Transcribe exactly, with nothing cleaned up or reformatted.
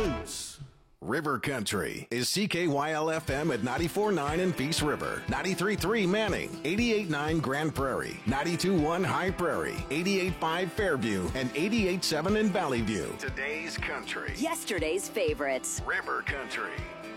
blues. River Country is C K Y L F M at ninety-four point nine in Peace River, ninety-three point three Manning, eighty-eight point nine Grand Prairie, ninety-two point one High Prairie, eighty-eight point five Fairview, and eighty-eight point seven in Valley View. Today's country. Yesterday's favorites. River Country.